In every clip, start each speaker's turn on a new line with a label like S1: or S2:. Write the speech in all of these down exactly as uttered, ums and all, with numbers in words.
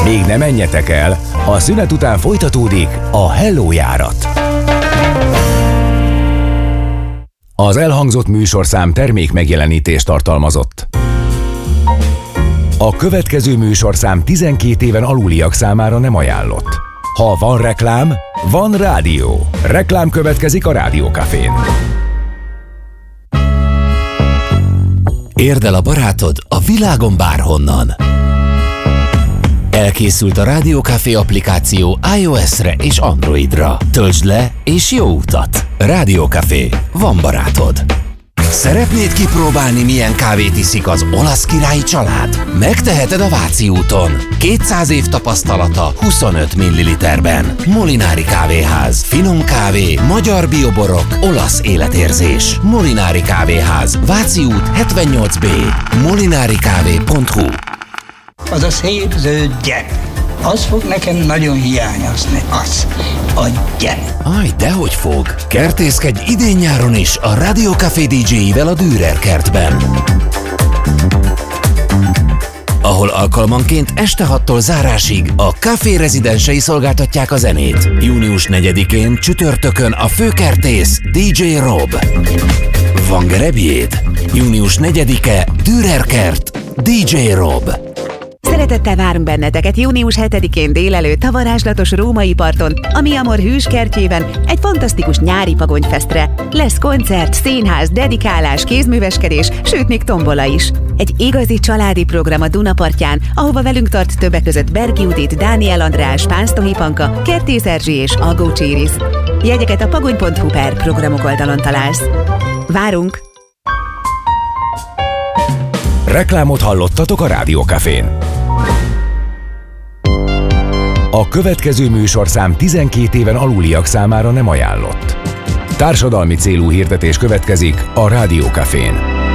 S1: Még ne menjetek el, a szünet után folytatódik a Hello járat. Az elhangzott műsorszám termék megjelenítést tartalmazott. A következő műsorszám tizenkét éven aluliak számára nem ajánlott. Ha van reklám, van rádió. Reklám következik a Rádió Cafén.
S2: Érd el a barátod a világon bárhonnan. Elkészült a Rádió Café applikáció iOS-re és Androidra. Töltsd le és jó utat! Rádió Café. Van barátod. Szeretnéd kipróbálni, milyen kávét iszik az olasz királyi család? Megteheted a Váci úton. kétszáz év tapasztalata huszonöt milliliterben. Molinári Kávéház. Finom kávé, magyar bioborok, olasz életérzés. Molinári Kávéház. Váci út hetvennyolc B. molinarikávé pont hu.
S3: Az a szép zöld gyep. Az fog nekem nagyon hiányozni. Az. A gyep.
S2: Aj, dehogy fog. Kertészkedj idén-nyáron is a Rádió Café dé dzséivel a Dürer kertben, ahol alkalmanként este hattól zárásig a Café rezidensei szolgáltatják a zenét. június negyedikén csütörtökön a főkertész dé dzsé Rob. Van gerebjéd? június negyedike Dürer kert, dé dzsé Rob.
S4: Szeretettel várunk benneteket június hetedikén délelőtt a varázslatos római parton, a Mi Amor hűs kertjében egy fantasztikus nyári pagonyfesztre. Lesz koncert, színház, dedikálás, kézműveskedés, sőt még tombola is. Egy igazi családi program a Dunapartján, ahova velünk tart többek között Bergi Judit, Dániel András, Pánsztohi Panka, Kertész Erzsi és Algó Cséris. Jegyeket a pagony pont hu per programok oldalon találsz. Várunk!
S1: Reklámot hallottatok a Rádió Cafén. A következő műsorszám tizenkét éven aluliak számára nem ajánlott. Társadalmi célú hirdetés következik a Rádió Cafén.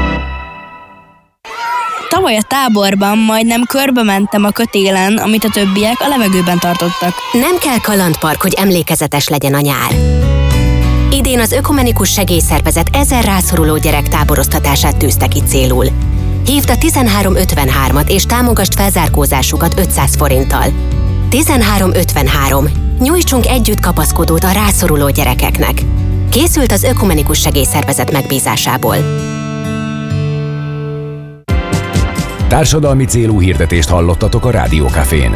S5: Tavaly a táborban majdnem körbe mentem a kötélen, amit a többiek a levegőben tartottak.
S6: Nem kell kalandpark, hogy emlékezetes legyen a nyár. Idén az Ökumenikus Segélyszervezet ezer rászoruló gyerek táboroztatását tűzte ki célul. Hívd a tizenhárom ötvenhármat és támogasd felzárkózásukat ötszáz forinttal. tizenhárom ötvenhárom. Nyújtsunk együtt kapaszkodót a rászoruló gyerekeknek. Készült az Ökumenikus Segélyszervezet megbízásából.
S1: Társadalmi célú hirdetést hallottatok a Rádió Cafén.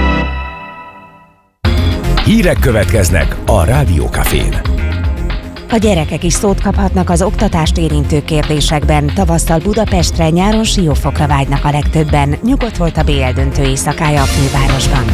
S1: Hírek következnek a Rádió Cafén.
S7: A gyerekek is szót kaphatnak az oktatást érintő kérdésekben. Tavasszal Budapestre, nyáron Siófokra vágynak a legtöbben. Nyugodt volt a bé el döntő éjszakája a fővárosban.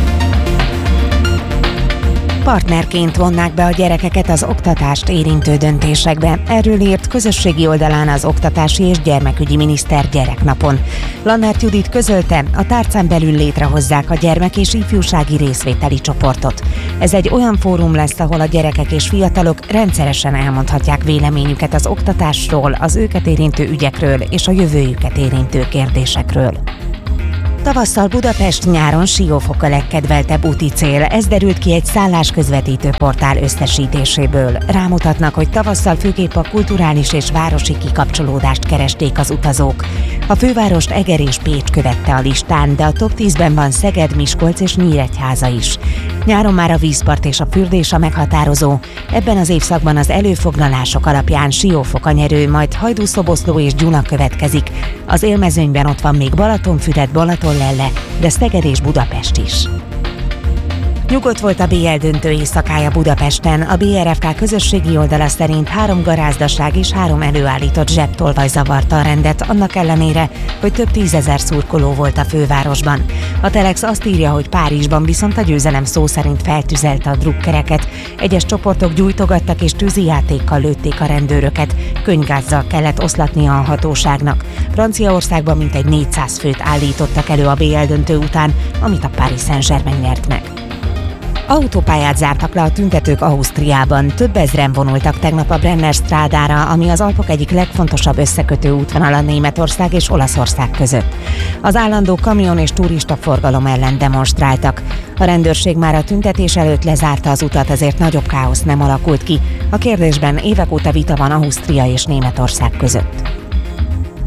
S7: Partnerként vonnák be a gyerekeket az oktatást érintő döntésekbe. Erről írt közösségi oldalán az oktatási és gyermekügyi miniszter gyereknapon. Lannert Judit közölte, a tárcán belül létrehozzák a gyermek- és ifjúsági részvételi csoportot. Ez egy olyan fórum lesz, ahol a gyerekek és fiatalok rendszeresen elmondhatják véleményüket az oktatásról, az őket érintő ügyekről és a jövőjüket érintő kérdésekről. Tavasszal Budapest, nyáron Siófok a legkedveltebb úti cél. Ez derült ki egy szállásközvetítő portál összesítéséből. Rámutatnak, hogy tavasszal főképp a kulturális és városi kikapcsolódást keresték az utazók. A fővárost Eger és Pécs követte a listán, de a top tízben van Szeged, Miskolc és Nyíregyháza is. Nyáron már a vízpart és a fürdés a meghatározó. Ebben az évszakban az előfoglalások alapján Siófok a nyerő, majd Hajdú-Szoboszló és Gyuna következik. Az élmezőnyben ott van még Balatonfüred, Balatonlelle, de Szeged és Budapest is. Nyugodt volt a bé el döntő éjszakája Budapesten. A bé er ef ká közösségi oldala szerint három garázdaság és három előállított zsebtolvaj zavarta a rendet, annak ellenére, hogy több tízezer szurkoló volt a fővárosban. A Telex azt írja, hogy Párizsban viszont a győzelem szó szerint feltüzelte a drukkereket. Egyes csoportok gyújtogattak és tűzijátékkal lőtték a rendőröket. Könyvgázzal kellett oszlatnia a hatóságnak. Franciaországban mintegy négyszáz főt állítottak elő a bé el döntő után, amit a Paris Saint-Germain nyert meg. Autópályát zártak le a tüntetők Ausztriában. Több ezren vonultak tegnap a Brenner strádára, ami az Alpok egyik legfontosabb összekötő útvonala Németország és Olaszország között. Az állandó kamion és turista forgalom ellen demonstráltak. A rendőrség már a tüntetés előtt lezárta az utat, ezért nagyobb káosz nem alakult ki. A kérdésben évek óta vita van Ausztria és Németország között.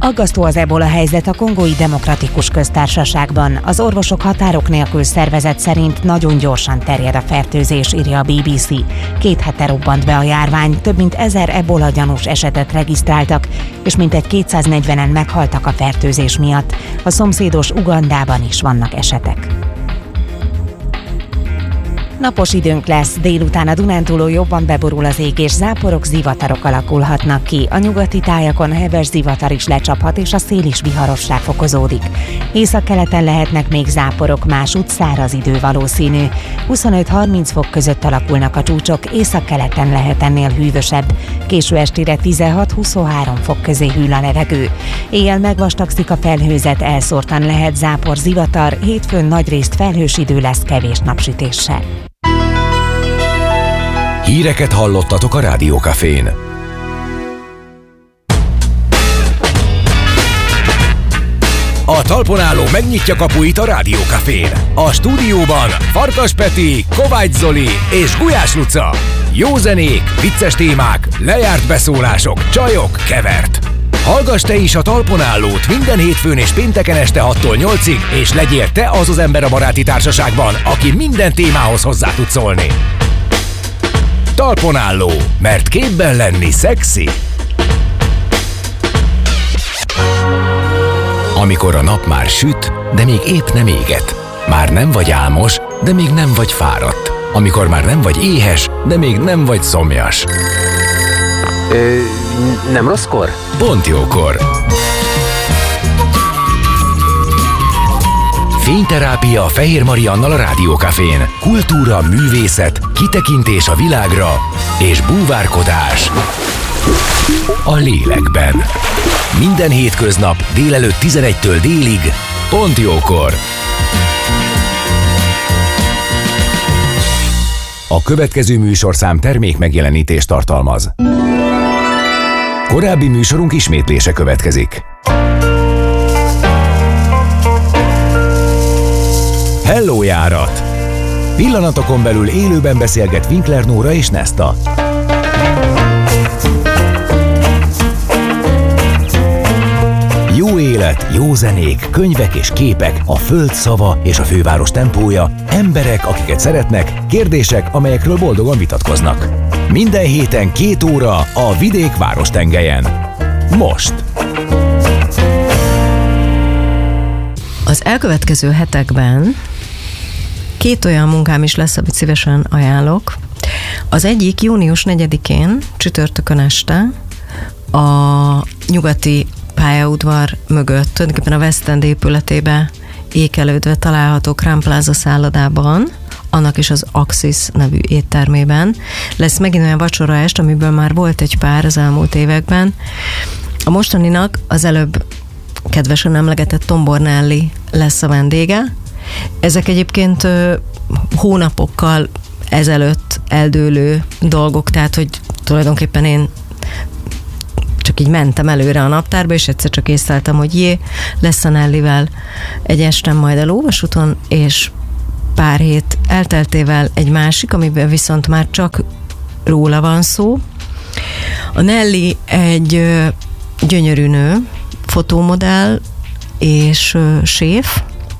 S7: Aggasztó az ebola helyzet a Kongói Demokratikus Köztársaságban. Az Orvosok Határok Nélkül szervezet szerint nagyon gyorsan terjed a fertőzés, írja a bé bé cé. Két hete robbant be a járvány, több mint ezer ebola gyanús esetet regisztráltak, és mintegy kétszáznegyvenen meghaltak a fertőzés miatt. A szomszédos Ugandában is vannak esetek. Napos időnk lesz, délután a Dunántúlon jobban beborul az ég, és záporok, zivatarok alakulhatnak ki. A nyugati tájakon heves zivatar is lecsaphat, és a szél is viharossá fokozódik. Északkeleten lehetnek még záporok, másút száraz idő valószínű. huszonöt-harminc fok között alakulnak a csúcsok, északkeleten lehet ennél hűvösebb. Késő estére tizenhat-huszonhárom fok közé hűl a levegő. Éjjel megvastagszik a felhőzet, elszórtan lehet zápor, zivatar, hétfőn nagyrészt felhős idő lesz kevés napsütéssel.
S1: Híreket hallottatok a Rádió Cafén. A talpon álló megnyitja kapuit a Rádió Cafén. A stúdióban Farkas Peti, Kovács Zoli és Gulyás Luca. Jó zenék, vicces témák, lejárt beszólások, csajok, kevert. Hallgass te is a talpon állót minden hétfőn és pénteken este hattól nyolcig, és legyél te az az ember a baráti társaságban, aki minden témához hozzá tud szólni. Talpon álló, mert képben lenni szexi. Amikor a nap már süt, de még épp nem éget. Már nem vagy álmos, de még nem vagy fáradt. Amikor már nem vagy éhes, de még nem vagy szomjas.
S8: Ö, nem rosszkor?
S1: Pont jókor. Fényterápia Fehér Mariannal a Rádió Cafén. Kultúra, művészet, kitekintés a világra és búvárkodás a lélekben. Minden hétköznap délelőtt tizenegytől délig, pont jókor. A következő műsorszám termék megjelenítést tartalmaz. Korábbi műsorunk ismétlése következik. Hello járat! Pillanatokon belül élőben beszélget Winkler Nóra és Nesta. Jó élet, jó zenék, könyvek és képek, a föld szava és a főváros tempója, emberek, akiket szeretnek, kérdések, amelyekről boldogan vitatkoznak. Minden héten két óra a vidék várostengelyen. Most!
S9: Az elkövetkező hetekben két olyan munkám is lesz, amit szívesen ajánlok. Az egyik június negyedikén, csütörtökön este, a nyugati pályaudvar mögött, tulajdonképpen a West End épületébe ékelődve található Crowne Plaza szállodában, annak is az Axis nevű éttermében. Lesz megint olyan vacsoraest, amiből már volt egy pár az elmúlt években. A mostaninak az előbb kedvesen emlegetett Tom Bornelli lesz a vendége. Ezek egyébként ö, hónapokkal ezelőtt eldőlő dolgok, tehát hogy tulajdonképpen én csak így mentem előre a naptárba, és egyszer csak észleltem, hogy jé, lesz a Nellivel egy estem majd a Lóvasúton, és pár hét elteltével egy másik, amiben viszont már csak róla van szó. A Nelly egy ö, gyönyörű nő, fotómodell és ö, séf,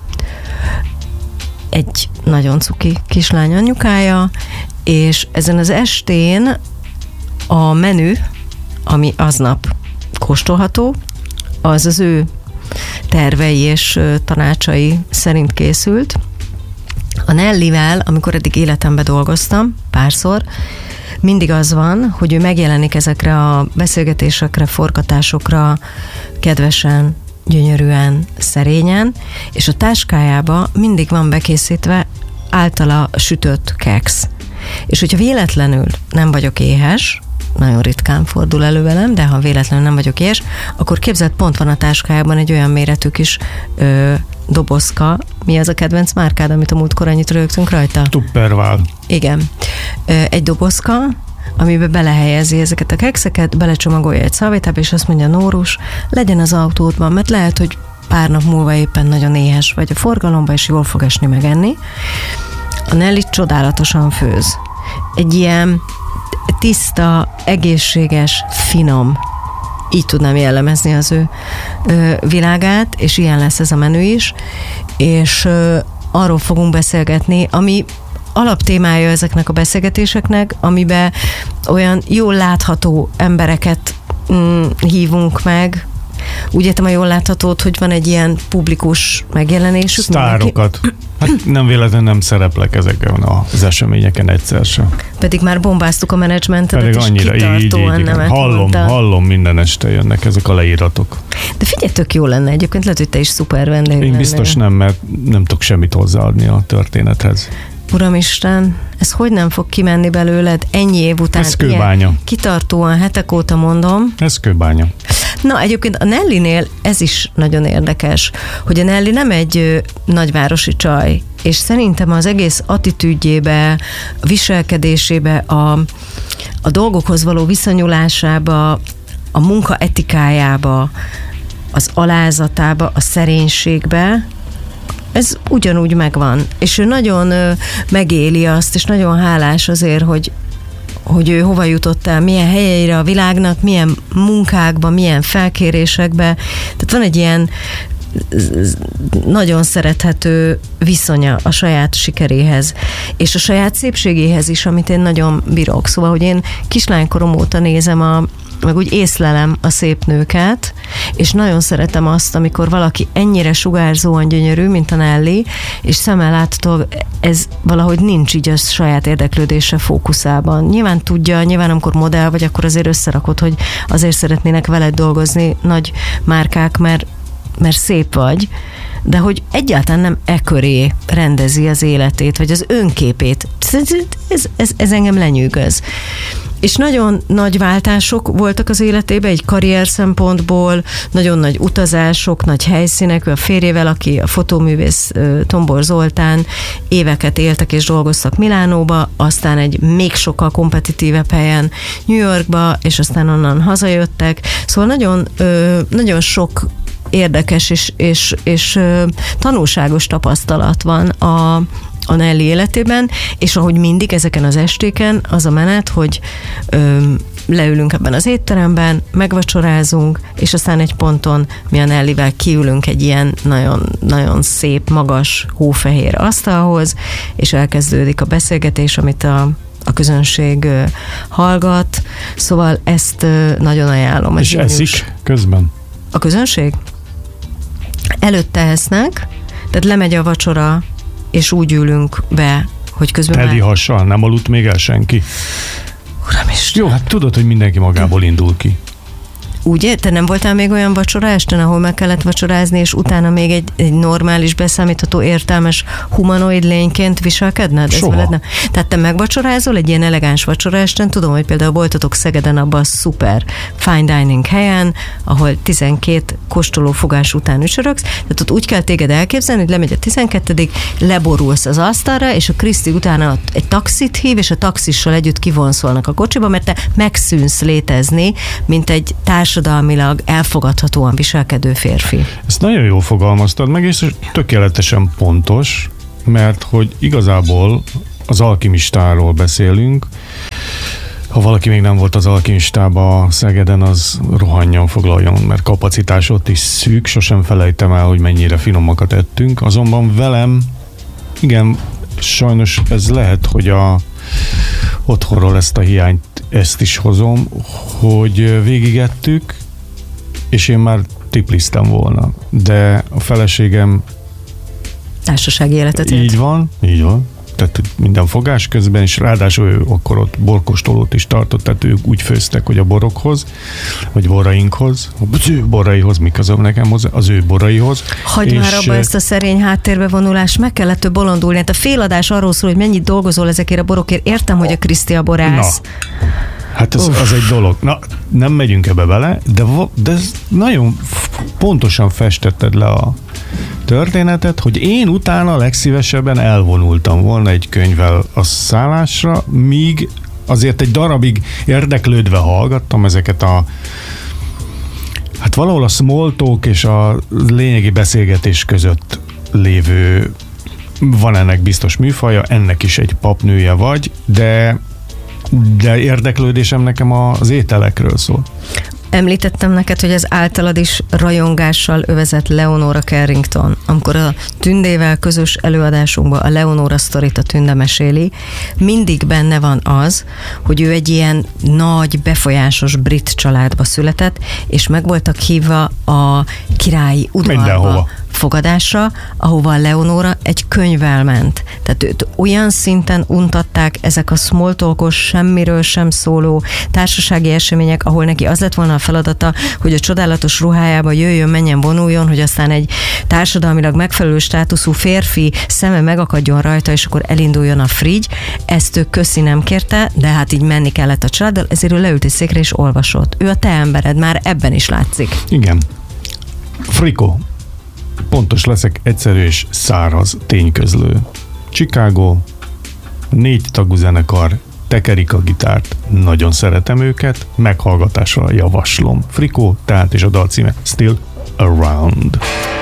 S9: egy nagyon cuki kislány anyukája, és ezen az estén a menü, ami aznap kóstolható, az az ő tervei és tanácsai szerint készült. A Nellivel, amikor eddig életemben dolgoztam, párszor, mindig az van, hogy ő megjelenik ezekre a beszélgetésekre, forgatásokra kedvesen, gyönyörűen, szerényen, és a táskájába mindig van bekészítve általa sütött keksz. És hogyha véletlenül nem vagyok éhes, nagyon ritkán fordul elő velem, de ha véletlenül nem vagyok éhes, akkor képzeld, pont van a táskájában egy olyan méretű kis ö, dobozka. Mi az a kedvenc márkád, amit a múltkor annyit rögtünk rajta?
S10: Tupperware.
S9: Igen. Ö, egy dobozka, amiben belehelyezi ezeket a kekszeket, belecsomagolja egy szalvétába, és azt mondja, Nórus, legyen az autódban, mert lehet, hogy pár nap múlva éppen nagyon éhes vagy a forgalomba, és jól fog esni megenni. A Nelly csodálatosan főz. Egy ilyen tiszta, egészséges, finom így tudnám jellemezni az ő ö, világát, és ilyen lesz ez a menü is, és ö, arról fogunk beszélgetni, ami alaptémája ezeknek a beszélgetéseknek, amiben olyan jól látható embereket mm, hívunk meg. Úgy értem a jól láthatót, hogy van egy ilyen publikus megjelenésük.
S10: Sztárokat. Hát nem véletlenül nem szereplek ezeken az eseményeken egyszer sem.
S9: Pedig már bombáztuk a menedzsmentedet,
S10: Pedig
S9: és
S10: annyira
S9: kitartóan
S10: így, így,
S9: nemet
S10: hallom,
S9: mondta.
S10: hallom, minden este jönnek ezek a leíratok.
S9: De figyelj, tök jó lenne egyébként, lehet, hogy te is szuper vendég
S10: Én
S9: lennél.
S10: biztos nem, mert nem tudok semmit hozzáadni a történethez.
S9: Uramisten, ez hogy nem fog kimenni belőled ennyi év után?
S10: Ez kőbánya.
S9: Kitartóan hetek óta mondom.
S10: Ez kőbánya.
S9: Na, egyébként a Nellinél ez is nagyon érdekes, hogy a Nelly nem egy ö, nagyvárosi csaj, és szerintem az egész attitűdjébe, a viselkedésébe, a, a dolgokhoz való viszonyulásába, a munka etikájába, az alázatába, a szerénységbe, ez ugyanúgy megvan. És ő nagyon ö, megéli azt, és nagyon hálás azért, hogy hogy ő hova jutott el, milyen helyeire a világnak, milyen munkákban, milyen felkérésekben. Tehát van egy ilyen nagyon szerethető viszonya a saját sikeréhez, és a saját szépségéhez is, amit én nagyon bírok. Szóval, hogy én kislánykorom óta nézem a meg úgy észlelem a szép nőket, és nagyon szeretem azt, amikor valaki ennyire sugárzóan gyönyörű, mint a Nelly, és szemmel látható, ez valahogy nincs így a saját érdeklődése fókuszában. Nyilván tudja, nyilván amikor modell vagy, akkor azért összerakod, hogy azért szeretnének veled dolgozni nagy márkák, mert, mert szép vagy, de hogy egyáltalán nem e köré rendezi az életét, vagy az önképét. Ez, ez, ez engem lenyűgöz. És nagyon nagy váltások voltak az életében, egy karrier szempontból, nagyon nagy utazások, nagy helyszínek, a férjével, aki a fotóművész Tombor Zoltán, éveket éltek és dolgoztak Milánóba, aztán egy még sokkal kompetitívebb helyen New Yorkba, és aztán onnan hazajöttek. Szóval nagyon, nagyon sok érdekes és, és, és tanulságos tapasztalat van a a Nelly életében, és ahogy mindig ezeken az estéken az a menet, hogy ö, leülünk ebben az étteremben, megvacsorázunk, és aztán egy ponton mi a Nellyvel kiülünk egy ilyen nagyon, nagyon szép, magas, hófehér asztalhoz, és elkezdődik a beszélgetés, amit a a közönség ö, hallgat, szóval ezt ö, nagyon ajánlom.
S10: És eszik közben?
S9: A közönség? Előtte esznek, tehát lemegy a vacsora, és úgy ülünk be, hogy közben...
S10: Teli hassal, nem aludt még el senki?
S9: Uramisten.
S10: Jó, hát tudod, hogy mindenki magából indul ki.
S9: Ugye? Te nem voltál még olyan vacsora esten, ahol meg kellett vacsorázni, és utána még egy, egy normális, beszámítható, értelmes humanoid lényként viselkedned?
S10: Soha.
S9: Ez Tehát te megvacsorázol egy ilyen elegáns vacsora esten, tudom, hogy például voltatok Szegeden abban a szuper fine dining helyen, ahol tizenkét kóstolófogás után ücsörögsz, tehát ott úgy kell téged elképzelni, hogy lemegy a tizenkettedik leborulsz az asztalra, és a Kriszti utána egy taxit hív, és a taxissal együtt kivonszolnak a kocsiba, mert te megszűnsz létezni, mint egy társadalmilag elfogadhatóan viselkedő férfi.
S10: Ezt nagyon jól fogalmaztad meg, és tökéletesen pontos, mert hogy igazából az alkimistáról beszélünk. Ha valaki még nem volt az alkimistában Szegeden, az rohanjon, foglaljon, mert kapacitás ott is szűk, sosem felejtem el, hogy mennyire finomakat ettünk. Azonban velem, igen, sajnos ez lehet, hogy a otthonról ezt a hiányt, ezt is hozom, hogy végigettük, és én már tipliztem volna. De a feleségem
S9: társasági életet élt.
S10: Így van, így van. Tehát minden fogás közben, és ráadásul ő akkor ott borkostolót is tartott, tehát ők úgy főztek, hogy a borokhoz, vagy borainkhoz, az ő boraihoz, mik azok nekem hozzá, az ő boraihoz.
S9: Hagyd már abba ezt a szerény háttérbe vonulást, meg kellett több bolondulni. Hát a féladás arról szól, hogy mennyit dolgozol ezekért a borokért. Értem, hogy a Kriszti a borász.
S10: Na. Hát ez, az egy dolog. Na, nem megyünk ebbe bele, de, de ez nagyon pontosan festetted le a történetet, hogy én utána legszívesebben elvonultam volna egy könyvvel a szállásra, míg azért egy darabig érdeklődve hallgattam ezeket a hát valahol a small talk és a lényegi beszélgetés között lévő, van ennek biztos műfaja, ennek is egy papnője vagy, de de érdeklődésem nekem az ételekről szól.
S9: Említettem neked, hogy az általad is rajongással övezett Leonora Carrington. Amikor a Tündével közös előadásunkban a Leonora sztorit a Tünde meséli, mindig benne van az, hogy ő egy ilyen nagy, befolyásos brit családba született, és meg voltak hívva a királyi udvarba. Mindenhova. Fogadásra, ahova a Leonora egy könyvvel ment. Tehát őt olyan szinten untatták ezek a small talkos, semmiről sem szóló társasági események, ahol neki az lett volna a feladata, hogy a csodálatos ruhájába jöjjön, menjen, vonuljon, hogy aztán egy társadalmilag megfelelő státuszú férfi szeme megakadjon rajta, és akkor elinduljon a frigy. Ezt ő köszi nem kérte, de hát így menni kellett a családdal, ezért ő leült egy székre és olvasott. Ő a te embered, már ebben is látszik.
S10: Igen. Frikó. Pontos leszek, egyszerű és száraz tényközlő. Chicago, négy tagú zenekar, tekerik a gitárt, nagyon szeretem őket, meghallgatásra javaslom. Frikó, tehát és a dal címe Still Around.